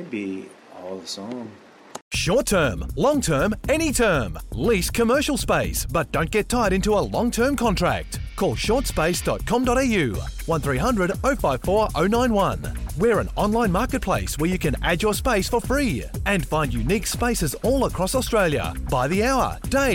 could be all the song. Short term, long term, any term. Lease commercial space, but don't get tied into a long-term contract. Call shortspace.com.au 1300 054 091. We're an online marketplace where you can add your space for free and find unique spaces all across Australia by the hour, day